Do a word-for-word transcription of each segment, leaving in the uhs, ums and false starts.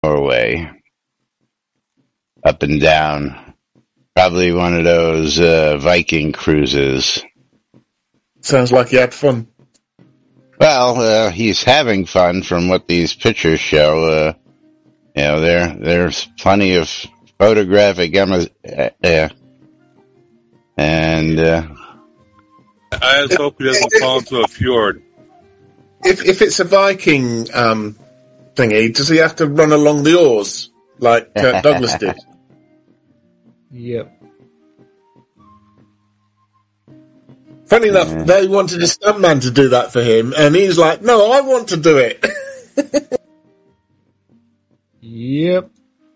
Norway, up and down. Probably one of those uh, Viking cruises. Sounds like you had fun. Well, uh, he's having fun from what these pictures show. Uh, you know, there there's plenty of photographic images, uh, and uh, I just hope he doesn't fall into a fjord. If if it's a Viking um, thingy, does he have to run along the oars like Kirk Douglas did? Yep. Funny enough, yeah. They wanted a stuntman to do that for him, and he's like, no, I want to do it. Yep.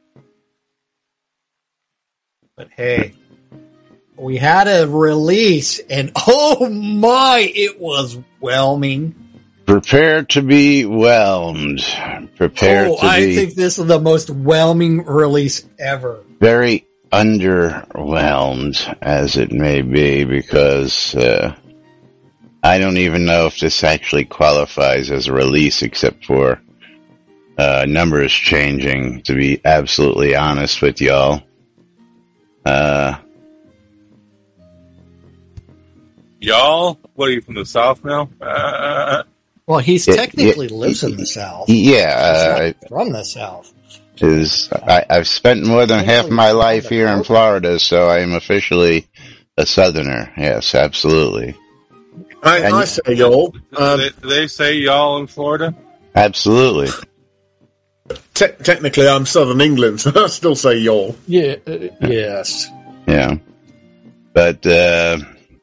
But hey, we had a release, and oh my, it was whelming. Prepare to be whelmed. Prepare oh, to I be... I think this is the most whelming release ever. Very underwhelmed, as it may be, because uh, I don't even know if this actually qualifies as a release, except for uh, numbers changing, to be absolutely honest with y'all. Uh, y'all? What, are you from the South now? Uh, well, he's it, technically it, lives it, in the South. Yeah. He's not from the South. Is I, I've spent more than half my life here in Florida, so I am officially a Southerner. Yes, absolutely. I, and, I say y'all. Um, they, they say y'all in Florida? Absolutely. Te- technically, I'm Southern England, so I still say y'all. Yeah. Uh, yes. Yeah. But uh,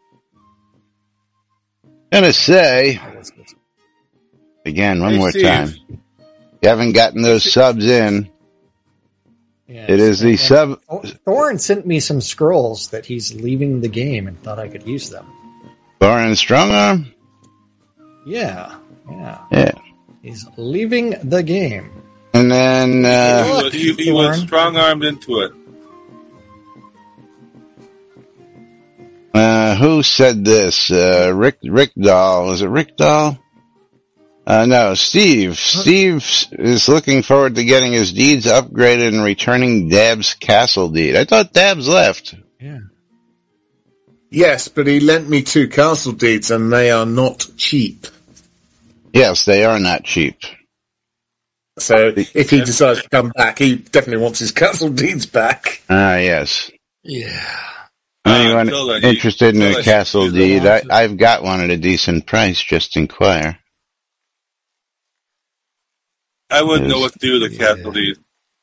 gonna say again one hey, more Steve. time. You haven't gotten those subs in. Yes. It is the sub. Thorin sent me some scrolls that he's leaving the game and thought I could use them. Thorin Strongarm? Yeah, yeah. Yeah. He's leaving the game. And then... Uh, he, he, he went strong-armed into it. Uh, who said this? Uh, Rick, Rick Dahl. Was it Rick Dahl? Uh, no, Steve. Steve is looking forward to getting his deeds upgraded and returning Dab's castle deed. I thought Dab's left. Yeah. Yes, but he lent me two castle deeds and they are not cheap. Yes, they are not cheap. So if he decides to come back, he definitely wants his castle deeds back. Ah, yes. Yeah. Anyone uh, interested in a that, castle deed? I, I've got one at a decent price. Just inquire. I wouldn't know what to do with the castle deed.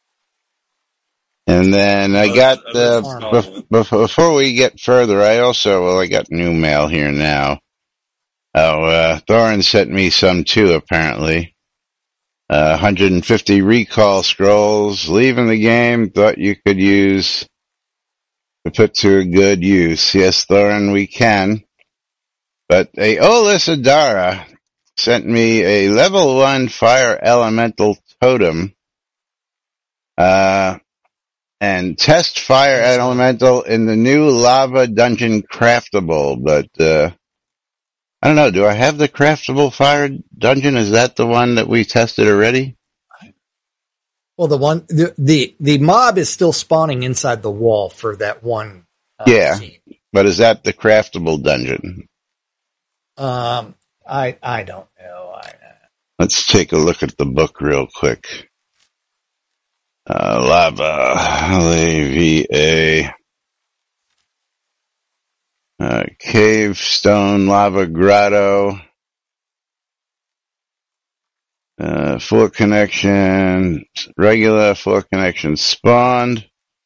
And then I got, uh, bef- before we get further, I also, well, I got new mail here now. Oh, uh, Thorin sent me some too, apparently. Uh, one hundred fifty recall scrolls, leaving the game, thought you could use, to put to a good use. Yes, Thorin, we can. But a Olis Adara sent me a level one fire elemental totem, uh, and test fire elemental in the new lava dungeon craftable, but, uh, I don't know, do I have the craftable fire dungeon? Is that the one that we tested already? Well, the one, the, the, the mob is still spawning inside the wall for that one. Uh, yeah. Scene. But is that the craftable dungeon? Um, I, I don't know. I, uh... Let's take a look at the book real quick. Uh, lava, L A V A, uh, cave, stone, lava, grotto, uh, full connection, regular, full connection spawned,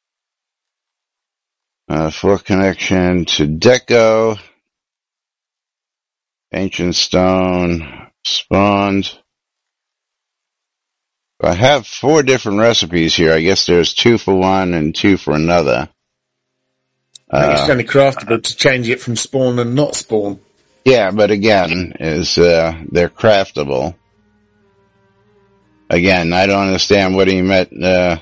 uh, full connection to deco, ancient stone, spawned. I have four different recipes here. I guess there's two for one and two for another. I think it's only craftable to change it from spawn and not spawn. Yeah, but again, is uh, they're craftable. Again, I don't understand what he meant. Uh,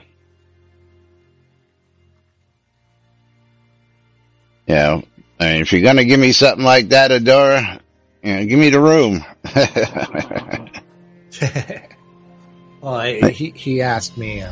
you know, I mean, if you're gonna give me something like that, Adora, you know, give me the room. Well, I, he he asked me. Uh,